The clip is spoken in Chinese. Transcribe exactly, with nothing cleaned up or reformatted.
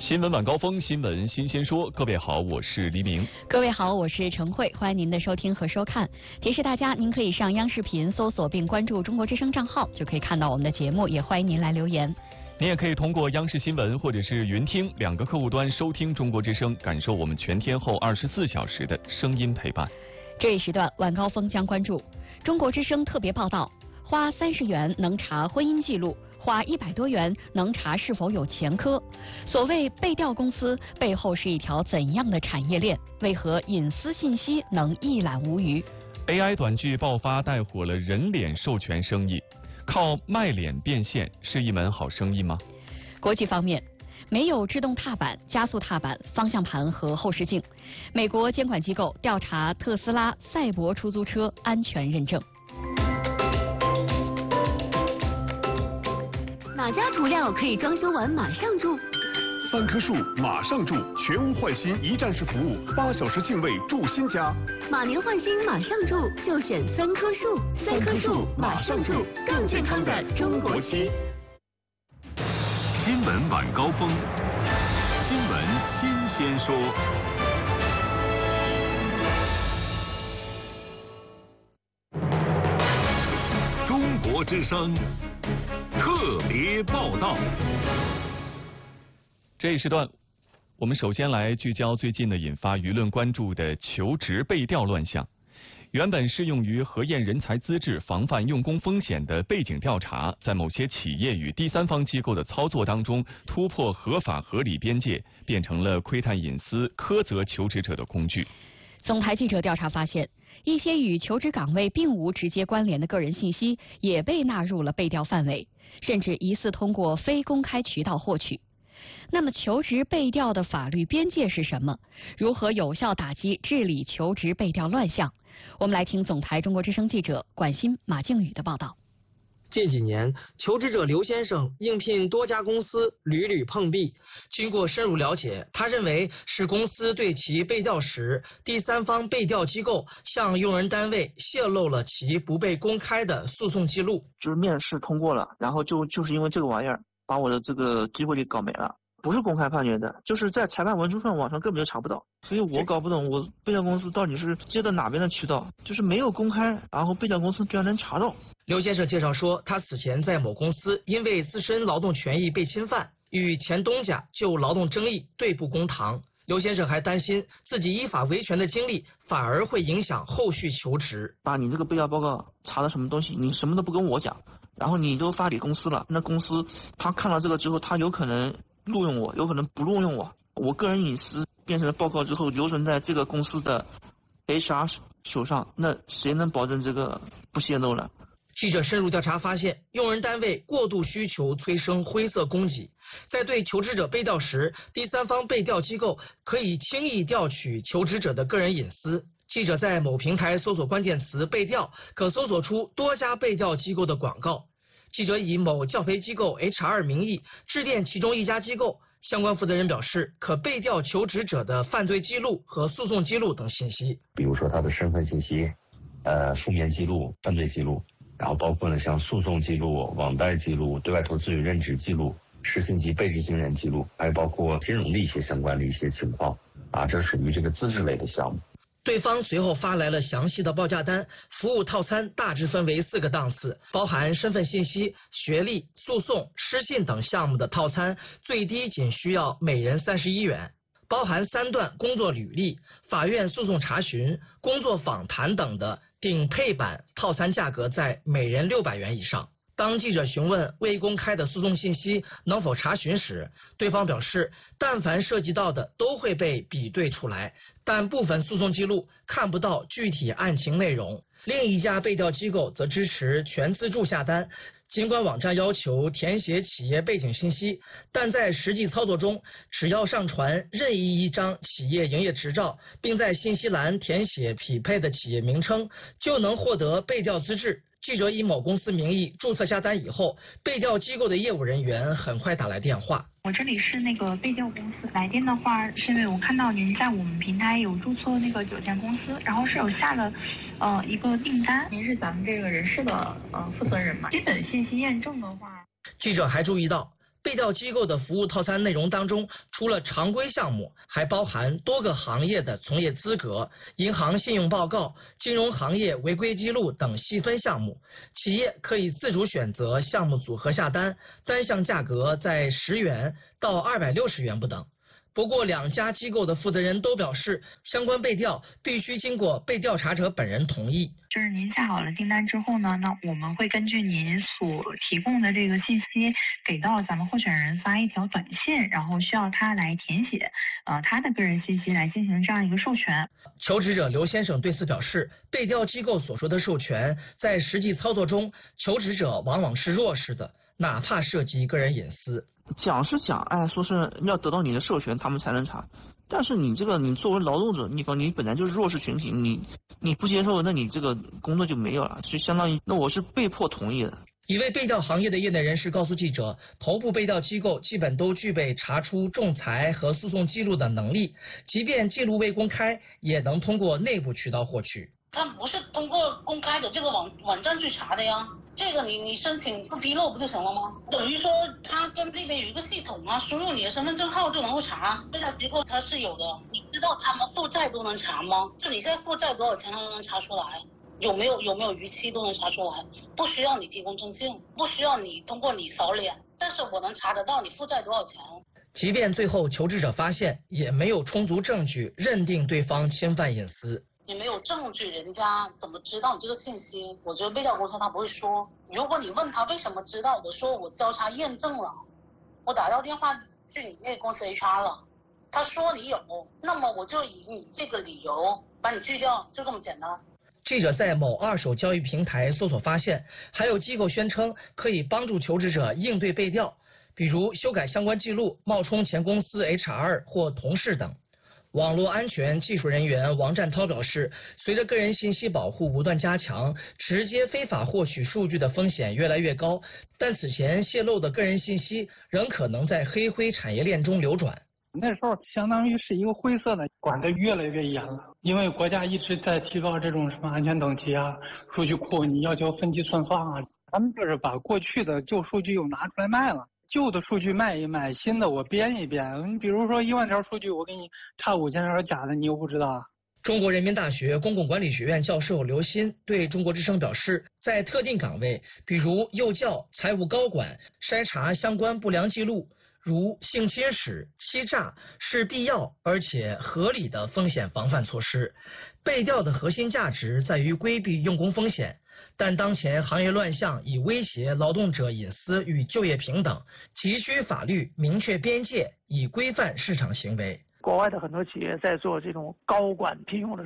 新闻晚高峰，新闻新鲜说。各位好，我是黎明。 各位好，我是陈慧，欢迎您的收听和收看。提示大家，您可以上央视频搜索并关注中国之声账号，就可以看到我们的节目。也欢迎您来留言。 您也可以通过央视新闻或者是云听两个客户端收听中国之声，感受我们全天候二十四小时的声音陪伴。 这一时段晚高峰将关注中国之声特别报道：花三十元能查婚姻记录。花一百多元能查是否有前科？所谓背调公司背后是一条怎样的产业链？为何隐私信息能一览无余 ？A I 短剧爆发，带火了人脸授权生意，靠卖脸变现是一门好生意吗？ 国际方面，没有制动踏板、加速踏板、方向盘和后视镜，美国监管机构调查特斯拉赛博出租车安全认证。 哪家涂料可以装修完马上住？ 三棵树马上住，全屋换新一站式服务，八小时净位住新家。 马年换新马上住，就选三棵树。三棵树马上住，更健康的中国漆。 新闻晚高峰，新闻新鲜说。中国之声特别报道。 这一时段，我们首先来聚焦最近的引发舆论关注的求职背调乱象。原本适用于核验人才资质、防范用工风险的背景调查，在某些企业与第三方机构的操作当中突破合法合理边界，变成了窥探隐私、苛责求职者的工具。 总台记者调查发现，一些与求职岗位并无直接关联的个人信息也被纳入了背调范围，甚至疑似通过非公开渠道获取。那么求职背调的法律边界是什么？如何有效打击治理求职背调乱象？我们来听总台中国之声记者管新、马静宇的报道。 近几年，求职者刘先生应聘多家公司，屡屡碰壁。经过深入了解，他认为是公司对其背调时，第三方背调机构向用人单位泄露了其不被公开的诉讼记录。 就是面试通过了，然后就就是因为这个玩意儿，把我的这个机会给搞没了。不是公开判决的，就是在裁判文书上网上根本就查不到，所以我搞不懂我背调公司到底是接的哪边的渠道，就是没有公开，然后背调公司居然能查到。 刘先生介绍说，他此前在某公司因为自身劳动权益被侵犯，与前东家就劳动争议对簿公堂。刘先生还担心自己依法维权的经历反而会影响后续求职。 把你这个背调报告查的什么东西，你什么都不跟我讲，然后你都发给公司了，那公司他看到这个之后，他有可能录用我，有可能不录用我。我个人隐私变成了报告之后留存在这个公司的 H R 手上，那谁能保证这个不泄露呢？ 记者深入调查发现，用人单位过度需求催生灰色供给，在对求职者背调时，第三方背调机构可以轻易调取求职者的个人隐私。记者在某平台搜索关键词背调，可搜索出多家背调机构的广告。记者以某教培机构 H R 名义致电其中一家机构，相关负责人表示，可背调求职者的犯罪记录和诉讼记录等信息， 比如说他的身份信息、呃负面记录、犯罪记录，然后包括呢像诉讼记录、网贷记录、对外投资与任职记录、实行及被执行人记录，还有包括金融的一些相关的一些情况啊，这属于这个资质类的项目。 对方随后发来了详细的报价单，服务套餐大致分为四个档次，包含身份信息、学历、诉讼、失信等项目的套餐，最低仅需要每人三十一元，包含三段工作履历、法院诉讼查询、工作访谈等的顶配版套餐价格在每人六百元以上。当记者询问未公开的诉讼信息能否查询时，对方表示，但凡涉及到的都会被比对出来，但部分诉讼记录看不到具体案情内容。另一家背调机构则支持全自助下单，尽管网站要求填写企业背景信息，但在实际操作中，只要上传任意一张企业营业执照，并在信息栏填写匹配的企业名称，就能获得背调资质。记者以某公司名义注册下单以后，背调机构的业务人员很快打来电话。 我这里是那个背调公司，来电的话是因为我看到您在我们平台有注册那个酒店公司，然后是有下了呃一个订单。您是咱们这个人事的呃负责人嘛？基本信息验证的话， 记者还注意到， 被调机构的服务套餐内容当中，除了常规项目，还包含多个行业的从业资格、银行信用报告、金融行业违规记录等细分项目。企业可以自主选择项目组合下单，单项价格在十元到二百六十元不等。不过，两家机构的负责人都表示，相关被调必须经过被调查者本人同意。 就是您下好了订单之后呢，那我们会根据您所提供的这个信息，给到咱们候选人发一条短信，然后需要他来填写呃他的个人信息来进行这样一个授权。 求职者刘先生对此表示，被调机构所说的授权，在实际操作中，求职者往往是弱势的，哪怕涉及个人隐私。 讲是讲，哎，说是要得到你的授权，他们才能查。但是你这个，你作为劳动者，你你本来就是弱势群体，你你不接受，那你这个工作就没有了，就相当于那我是被迫同意的。 一位被调行业的业内人士告诉记者，头部被调机构基本都具备查出仲裁和诉讼记录的能力，即便记录未公开，也能通过内部渠道获取。 他不是通过公开的这个网网站去查的呀，这个你你申请不披露不就行了吗？等于说他跟这边有一个系统啊，输入你的身份证号就能够查。被调机构它是有的，你知道他们负债都能查吗？就你现在负债多少钱，他都能查出来。有没有有没有逾期都能查出来，不需要你提供证信，不需要你通过你扫脸，但是我能查得到你负债多少钱。 即便最后求职者发现，也没有充足证据认定对方侵犯隐私。 你没有证据，人家怎么知道你这个信息？我觉得被调公司他不会说。如果你问他为什么知道，我说我交叉验证了，我打到电话去你那个公司 H R 了，他说你有，那么我就以你这个理由把你拒掉，就这么简单。 记者在某二手交易平台搜索发现，还有机构宣称可以帮助求职者应对被调，比如修改相关记录、冒充前公司 H R 或同事等。网络安全技术人员王占涛表示，随着个人信息保护不断加强，直接非法获取数据的风险越来越高，但此前泄露的个人信息仍可能在黑灰产业链中流转。 那时候相当于是一个灰色的，管得越来越严了，因为国家一直在提高这种什么安全等级啊，数据库你要求分级存放啊，他们就是把过去的旧数据又拿出来卖了。旧的数据卖一卖，新的我编一编。你比如说一万条数据，我给你差五千条假的，你又不知道。 中国人民大学公共管理学院教授刘鑫对中国之声表示，在特定岗位，比如幼教、财务高管，筛查相关不良记录，如性侵史、欺诈，是必要而且合理的风险防范措施。被调的核心价值在于规避用工风险。但当前行业乱象已威胁劳动者隐私与就业平等，急需法律明确边界，以规范市场行为。 国外的很多企业在做这种高管聘用的